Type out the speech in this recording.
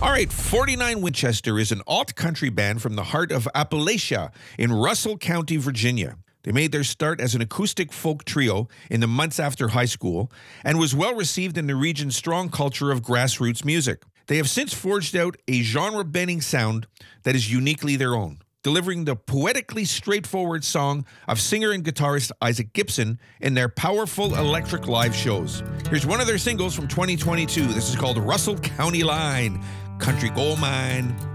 All right, 49 Winchester is an alt-country band from the heart of Appalachia in Russell County, Virginia. They made their start as an acoustic folk trio in the months after high school and was well received in the region's strong culture of grassroots music. They have since forged out a genre-bending sound that is uniquely their own, delivering the poetically straightforward song of singer and guitarist Isaac Gibson in their powerful electric live shows. Here's one of their singles from 2022. This is called Russell County Line, Country Gold Mine.